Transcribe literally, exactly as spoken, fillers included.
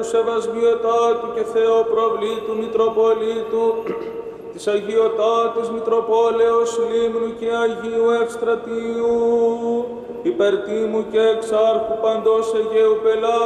Σεβασμιωτάτου και Θεοπροβλήτου Μητροπολίτου, της Αγιωτάτης Μητροπόλεως Λίμνου και Αγίου Ευστρατείου, υπερτίμου και εξάρχου παντός Αιγαίου πελάτου,